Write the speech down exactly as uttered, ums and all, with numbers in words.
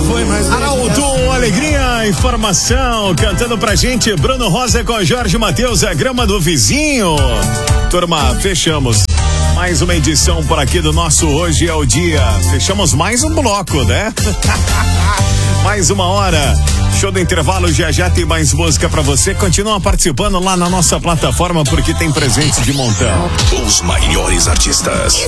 foi mais Arauto, alegria, informação, cantando pra gente, Bruno Rosa com Jorge Mateus, a grama do vizinho. Turma, fechamos mais uma edição por aqui do nosso Hoje é o Dia. Fechamos mais um bloco, né? Mais uma hora. Show do intervalo, já já tem mais música pra você. Continua participando lá na nossa plataforma porque tem presentes de montão. Os maiores artistas.